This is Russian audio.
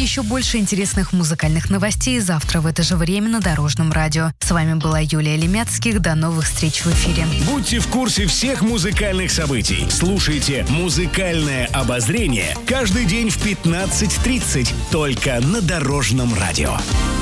еще больше интересных музыкальных новостей завтра в это же время на Дорожном радио. С вами была Юлия Лемятских. До новых встреч в эфире. Будьте в курсе всех музыкальных событий. Слушайте «Музыкальное обозрение» каждый день в 15:30 только на Дорожном радио.